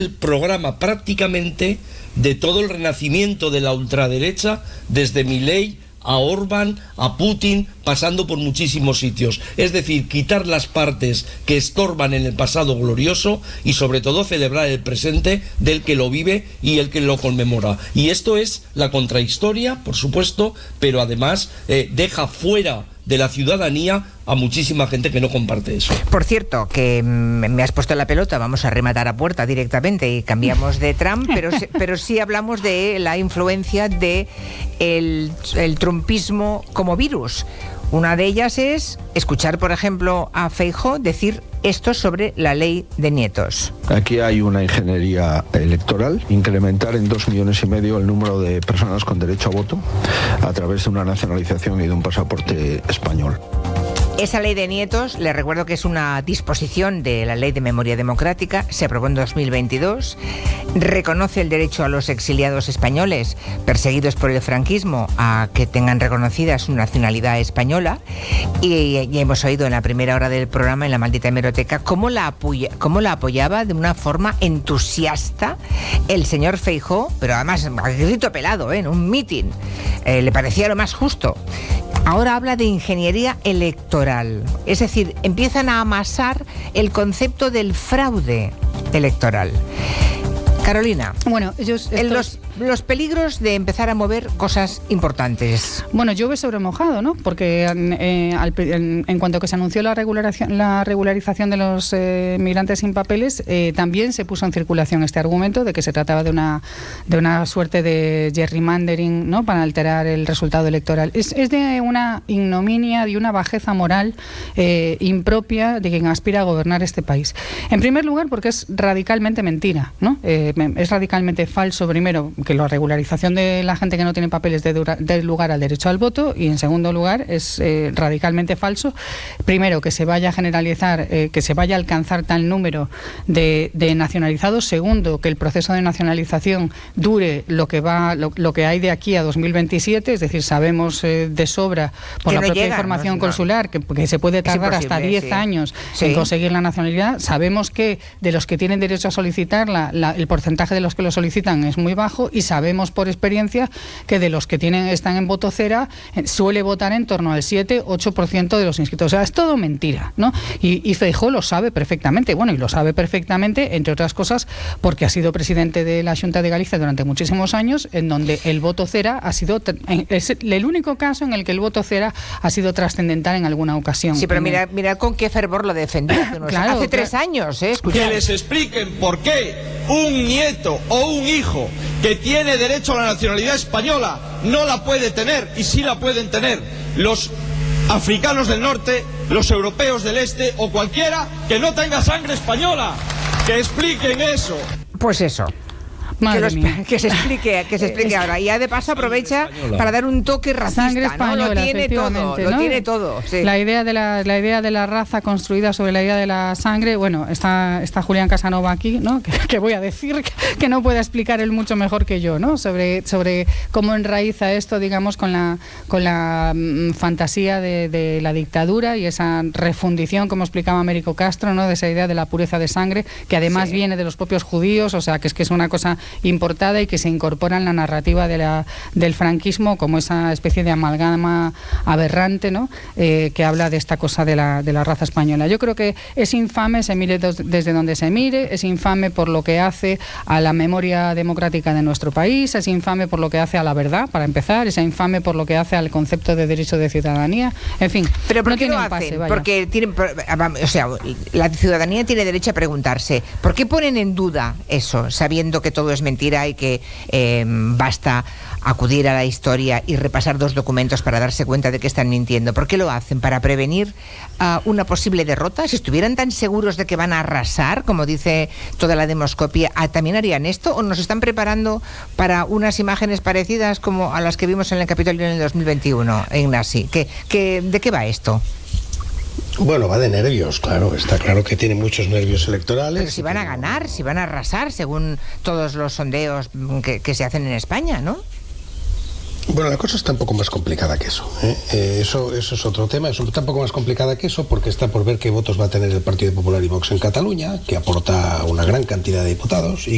el programa prácticamente de todo el renacimiento de la ultraderecha, desde Milei a Orbán, a Putin, pasando por muchísimos sitios. Es decir, quitar las partes que estorban en el pasado glorioso y sobre todo celebrar el presente del que lo vive y el que lo conmemora. Y esto es la contrahistoria, por supuesto, pero además deja fuera de la ciudadanía a muchísima gente que no comparte eso. Por cierto, que me has puesto la pelota, vamos a rematar a puerta directamente y cambiamos de Trump, pero sí hablamos de la influencia de el trumpismo como virus. Una de ellas es escuchar, por ejemplo, a Feijóo decir esto sobre la ley de nietos. Aquí hay una ingeniería electoral, incrementar en 2,5 millones el número de personas con derecho a voto a través de una nacionalización y de un pasaporte español. Esa ley de nietos, les recuerdo que es una disposición de la Ley de Memoria Democrática, se aprobó en 2022, reconoce el derecho a los exiliados españoles perseguidos por el franquismo a que tengan reconocida su nacionalidad española, y hemos oído en la primera hora del programa, en La Maldita Hemeroteca, cómo la apoyaba de una forma entusiasta el señor Feijóo, pero además a grito pelado, en un mitin, le parecía lo más justo. Ahora habla de ingeniería electoral, es decir, empiezan a amasar el concepto del fraude electoral. Carolina, bueno, los peligros de empezar a mover cosas importantes. Bueno, llueve sobre mojado, ¿no? Porque en cuanto que se anunció la regularización de los migrantes sin papeles, también se puso en circulación este argumento de que se trataba de una suerte de gerrymandering, ¿no? Para alterar el resultado electoral. Es de una ignominia, de una bajeza moral impropia de quien aspira a gobernar este país. En primer lugar, porque es radicalmente mentira, ¿no? Es radicalmente falso, primero, que la regularización de la gente que no tiene papeles dé lugar al derecho al voto, y en segundo lugar es radicalmente falso, primero, que se vaya a generalizar, que se vaya a alcanzar tal número de nacionalizados, segundo, que el proceso de nacionalización dure lo que hay de aquí a 2027, es decir, sabemos de sobra por la propia información consular que se puede tardar hasta 10 años en conseguir la nacionalidad. Sabemos que de los que tienen derecho a solicitarla, el porcentaje de los que lo solicitan es muy bajo, y sabemos por experiencia que de los que están en voto cera suele votar en torno al 7-8% de los inscritos. O sea, es todo mentira, ¿no? Y Feijóo lo sabe perfectamente. Bueno, y lo sabe perfectamente, entre otras cosas, porque ha sido presidente de la Xunta de Galicia durante muchísimos años, en donde el voto cera es el único caso en el que el voto cera ha sido trascendental en alguna ocasión. Sí, pero mira con qué fervor lo defendió hace 3 años, Que les expliquen por qué un nieto o un hijo que tiene derecho a la nacionalidad española no la puede tener, y sí la pueden tener los africanos del norte, los europeos del este o cualquiera que no tenga sangre española. Que expliquen eso. Pues eso. Que se explique ahora. Y ya de paso aprovecha para dar un toque racista. Sangre española, ¿no? Lo tiene todo. Sí. La idea de la raza construida sobre la idea de la sangre. Bueno, está Julián Casanova aquí, ¿no? Que voy a decir que no puede explicar él mucho mejor que yo, ¿no? Sobre cómo enraiza esto, digamos, con la fantasía de la dictadura y esa refundición, como explicaba Américo Castro, ¿no? De esa idea de la pureza de sangre, que además viene de los propios judíos, o sea, que es una cosa importada y que se incorpora en la narrativa del franquismo como esa especie de amalgama aberrante, ¿no? Que habla de esta cosa de la raza española. Yo creo que es infame, se mire desde donde se mire, es infame por lo que hace a la memoria democrática de nuestro país, es infame por lo que hace a la verdad, para empezar, es infame por lo que hace al concepto de derecho de ciudadanía, en fin. ¿Pero por qué lo hacen? Porque la ciudadanía tiene derecho a preguntarse, ¿por qué ponen en duda eso, sabiendo que todo es mentira y que basta acudir a la historia y repasar 2 documentos para darse cuenta de que están mintiendo? ¿Por qué lo hacen? ¿Para prevenir una posible derrota? Si estuvieran tan seguros de que van a arrasar, como dice toda la demoscopia, ¿también harían esto? ¿O nos están preparando para unas imágenes parecidas como a las que vimos en el Capitolio en el 2021, Ignasi? ¿De qué va esto? Bueno, va de nervios, claro. Está claro que tiene muchos nervios electorales. Pero si van a ganar, si van a arrasar, según todos los sondeos que se hacen en España, ¿no? Bueno, la cosa está un poco más complicada que eso, ¿eh? Eso es otro tema. Está un poco más complicada que eso porque está por ver qué votos va a tener el Partido Popular y Vox en Cataluña, que aporta una gran cantidad de diputados, y